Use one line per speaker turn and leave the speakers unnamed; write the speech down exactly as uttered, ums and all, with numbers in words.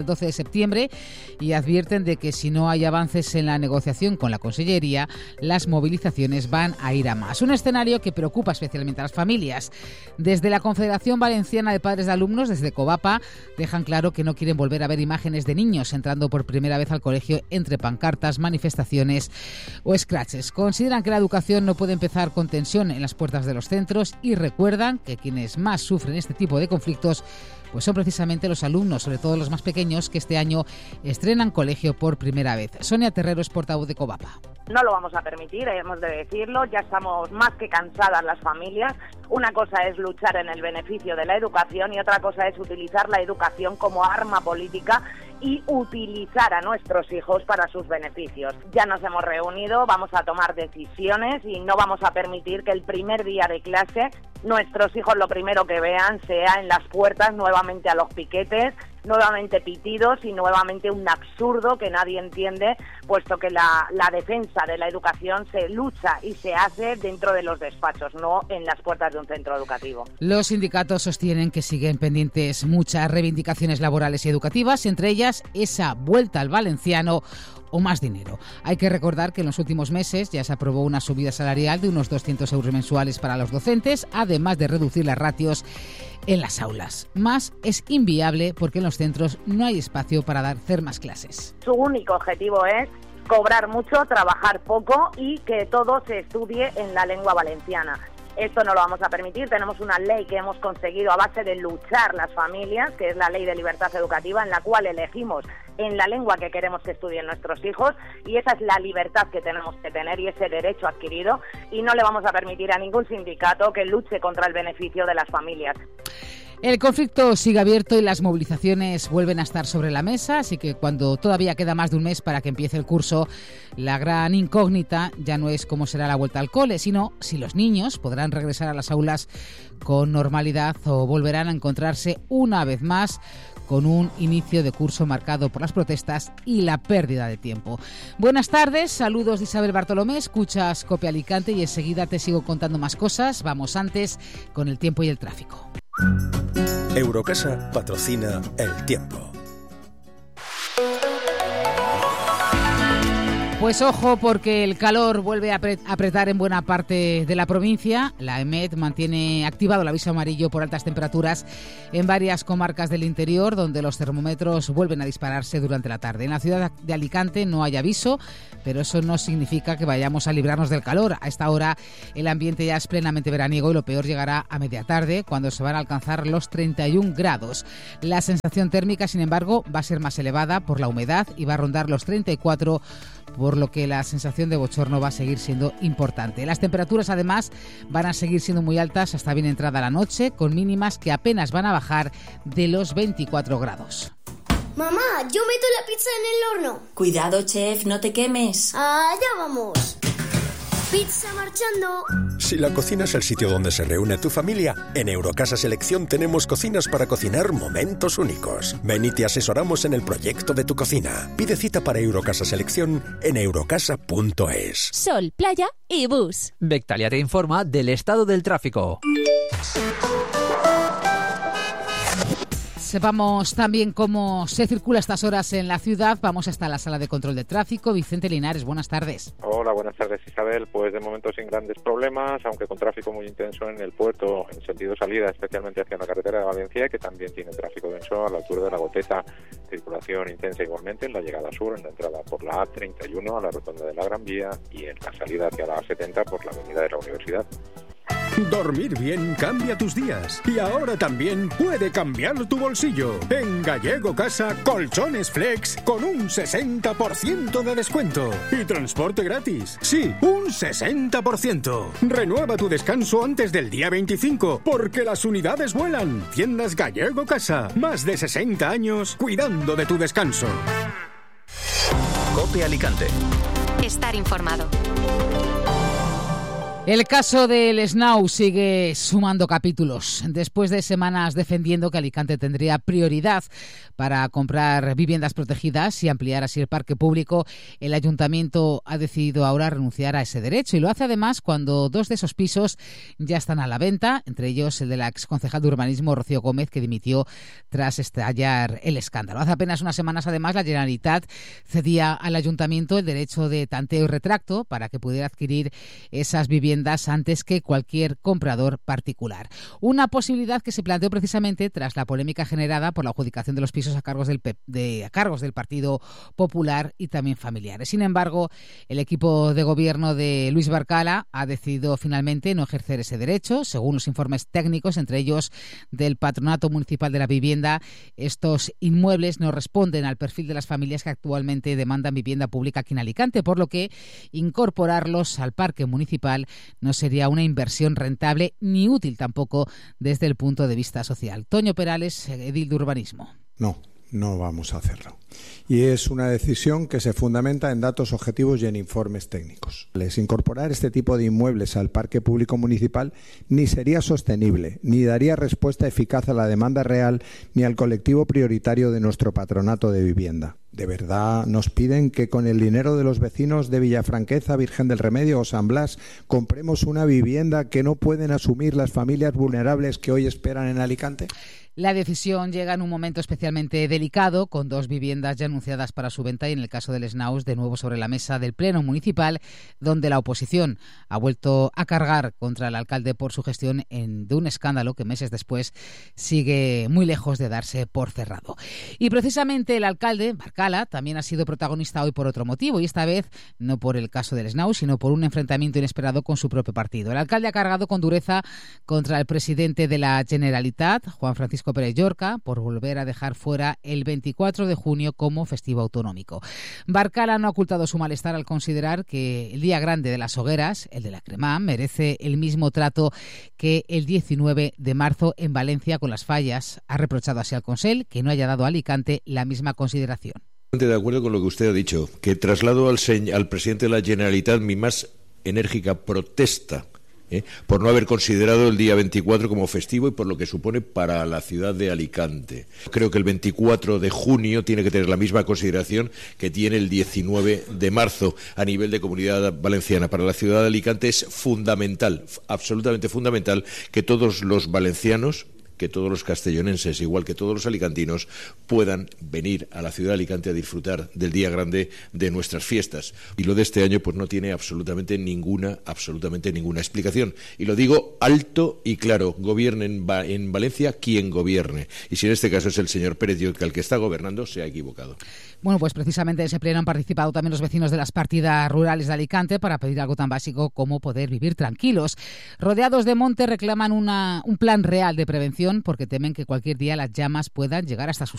el doce de septiembre y advierten de que si no hay avances en la negociación con la Consellería, las movilizaciones van a ir a más. Un escenario que preocupa especialmente a las familias. Desde la Confederación Valenciana de Padres de Alumnos, desde Covapa, dejan claro que no quieren volver a ver imágenes de niños entrando por primera vez al colegio entre pancartas, manifestaciones o scratches. Consideran que la educación no puede empezar con tensión en las puertas de los centros y recuerdan que quienes más sufren este tipo de conflictos pues son precisamente los alumnos, sobre todo los más pequeños, que este año estrenan colegio por primera vez. Sonia Terrero es portavoz de Covapa.
No lo vamos a permitir, hemos de decirlo, ya estamos más que cansadas las familias. Una cosa es luchar en el beneficio de la educación y otra cosa es utilizar la educación como arma política y utilizar a nuestros hijos para sus beneficios. Ya nos hemos reunido, vamos a tomar decisiones y no vamos a permitir que el primer día de clase nuestros hijos lo primero que vean sea en las puertas nuevamente a los piquetes, nuevamente pitidos y nuevamente un absurdo que nadie entiende, puesto que la, la defensa de la educación se lucha y se hace dentro de los despachos, no en las puertas de un centro educativo.
Los sindicatos sostienen que siguen pendientes muchas reivindicaciones laborales y educativas, entre ellas esa vuelta al valenciano o más dinero. Hay que recordar que en los últimos meses ya se aprobó una subida salarial de unos doscientos euros mensuales para los docentes, además de reducir las ratios en las aulas. Más es inviable porque en los centros no hay espacio para dar hacer más clases.
Su único objetivo es cobrar mucho, trabajar poco y que todo se estudie en la lengua valenciana. Esto no lo vamos a permitir. Tenemos una ley que hemos conseguido a base de luchar las familias, que es la Ley de Libertad Educativa, en la cual elegimos en la lengua que queremos que estudien nuestros hijos, y esa es la libertad que tenemos que tener y ese derecho adquirido, y no le vamos a permitir a ningún sindicato que luche contra el beneficio de las familias.
El conflicto sigue abierto y las movilizaciones vuelven a estar sobre la mesa, así que cuando todavía queda más de un mes para que empiece el curso, la gran incógnita ya no es cómo será la vuelta al cole, sino si los niños podrán regresar a las aulas con normalidad o volverán a encontrarse una vez más con un inicio de curso marcado por las protestas y la pérdida de tiempo. Buenas tardes, saludos de Isabel Bartolomé, escuchas Cope Alicante y enseguida te sigo contando más cosas. Vamos antes con el tiempo y el tráfico.
Eurocasa patrocina el tiempo.
Pues ojo, porque el calor vuelve a apretar en buena parte de la provincia. La EMET mantiene activado el aviso amarillo por altas temperaturas en varias comarcas del interior, donde los termómetros vuelven a dispararse durante la tarde. En la ciudad de Alicante no hay aviso, pero eso no significa que vayamos a librarnos del calor. A esta hora el ambiente ya es plenamente veraniego y lo peor llegará a media tarde, cuando se van a alcanzar los treinta y un grados. La sensación térmica, sin embargo, va a ser más elevada por la humedad y va a rondar los treinta y cuatro, por lo que la sensación de bochorno va a seguir siendo importante. Las temperaturas, además, van a seguir siendo muy altas hasta bien entrada la noche, con mínimas que apenas van a bajar de los veinticuatro grados.
Mamá, yo meto la pizza en el horno.
Cuidado, chef, no te quemes.
Allá vamos. Pizza marchando.
Si la cocina es el sitio donde se reúne tu familia, en Eurocasa Selección tenemos cocinas para cocinar momentos únicos. Ven y te asesoramos en el proyecto de tu cocina. Pide cita para Eurocasa Selección en eurocasa punto es.
Sol, playa y bus.
Bectalia te informa del estado del tráfico.
Sepamos también cómo se circula a estas horas en la ciudad. Vamos hasta la sala de control de tráfico. Vicente Linares, buenas tardes.
Hola, buenas tardes, Isabel. Pues de momento sin grandes problemas, aunque con tráfico muy intenso en el puerto, en sentido salida, especialmente hacia la carretera de Valencia, que también tiene tráfico denso a la altura de la Goteta. Circulación intensa igualmente en la llegada sur, en la entrada por la A treinta y uno a la rotonda de la Gran Vía y en la salida hacia la A setenta por la avenida de la Universidad.
Dormir bien cambia tus días y ahora también puede cambiar tu bolsillo. En Gallego Casa, colchones flex con un sesenta por ciento de descuento y transporte gratis. Sí, un sesenta por ciento. Renueva tu descanso antes del día veinticinco porque las unidades vuelan. Tiendas Gallego Casa, más de sesenta años cuidando de tu descanso.
Cope Alicante.
Estar informado.
El caso del Snau sigue sumando capítulos. Después de semanas defendiendo que Alicante tendría prioridad para comprar viviendas protegidas y ampliar así el parque público, el Ayuntamiento ha decidido ahora renunciar a ese derecho y lo hace además cuando dos de esos pisos ya están a la venta, entre ellos el de la exconcejal de Urbanismo Rocío Gómez, que dimitió tras estallar el escándalo. Hace apenas unas semanas además la Generalitat cedía al Ayuntamiento el derecho de tanteo y retracto para que pudiera adquirir esas viviendas antes que cualquier comprador particular. Una posibilidad que se planteó precisamente tras la polémica generada por la adjudicación de los pisos a cargos del, P- de, a cargos del Partido Popular y también familiares. Sin embargo, el equipo de gobierno de Luis Barcala ha decidido finalmente no ejercer ese derecho. Según los informes técnicos, entre ellos del Patronato Municipal de la Vivienda, estos inmuebles no responden al perfil de las familias que actualmente demandan vivienda pública aquí en Alicante, por lo que incorporarlos al parque municipal no sería una inversión rentable ni útil tampoco desde el punto de vista social. Toño Perales, edil de Urbanismo.
No, no vamos a hacerlo. Y es una decisión que se fundamenta en datos objetivos y en informes técnicos. Les incorporar este tipo de inmuebles al parque público municipal ni sería sostenible, ni daría respuesta eficaz a la demanda real, ni al colectivo prioritario de nuestro patronato de vivienda. ¿De verdad nos piden que con el dinero de los vecinos de Villafranqueza, Virgen del Remedio o San Blas compremos una vivienda que no pueden asumir las familias vulnerables que hoy esperan en Alicante?
La decisión llega en un momento especialmente delicado, con dos viviendas ya anunciadas para su venta y en el caso del Snaus de nuevo sobre la mesa del Pleno Municipal, donde la oposición ha vuelto a cargar contra el alcalde por su gestión en, de un escándalo que meses después sigue muy lejos de darse por cerrado. Y precisamente el alcalde, Barcala, también ha sido protagonista hoy por otro motivo, y esta vez no por el caso del Snaus, sino por un enfrentamiento inesperado con su propio partido. El alcalde ha cargado con dureza contra el presidente de la Generalitat, Juan Francisco Pérez Llorca, por volver a dejar fuera el veinticuatro de junio como festivo autonómico. Barcala no ha ocultado su malestar al considerar que el día grande de las hogueras, el de la Cremá, merece el mismo trato que el diecinueve de marzo en Valencia con las fallas. Ha reprochado así al Consell que no haya dado a Alicante la misma consideración.
De acuerdo con lo que usted ha dicho, que traslado al, al presidente de la Generalitat mi más enérgica protesta ¿Eh? por no haber considerado el día veinticuatro como festivo y por lo que supone para la ciudad de Alicante. Creo que el veinticuatro de junio tiene que tener la misma consideración que tiene el diecinueve de marzo a nivel de Comunidad Valenciana. Para la ciudad de Alicante es fundamental, absolutamente fundamental, que todos los valencianos, que todos los castellonenses, igual que todos los alicantinos, puedan venir a la ciudad de Alicante a disfrutar del día grande de nuestras fiestas. Y lo de este año pues no tiene absolutamente ninguna, absolutamente ninguna explicación. Y lo digo alto y claro, gobierne en, Va- en Valencia quien gobierne. Y si en este caso es el señor Pérez Llorca el que está gobernando, se ha equivocado.
Bueno, pues precisamente en ese pleno han participado también los vecinos de las partidas rurales de Alicante para pedir algo tan básico como poder vivir tranquilos. Rodeados de monte reclaman una, un plan real de prevención porque temen que cualquier día las llamas puedan llegar hasta sus